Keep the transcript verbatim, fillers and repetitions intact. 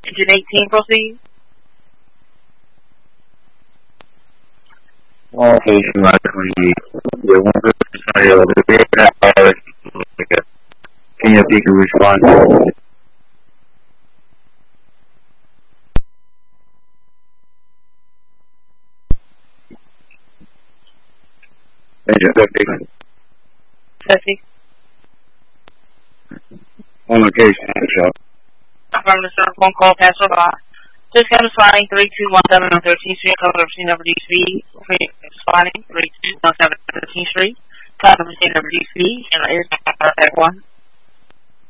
Engine eighteen, proceed. All station line twenty-eight. Yeah, one person scenario. The rear that fire. Can you take a response? Engine fifty. fifty. On location, shop. Affirmative, sir. Phone call, pass or by. Just come spotting three two one seven on thirteenth Street, cover of machine number D speed. Spotting three two one seven on thirteenth Street, cover of machine number D speed, and air one.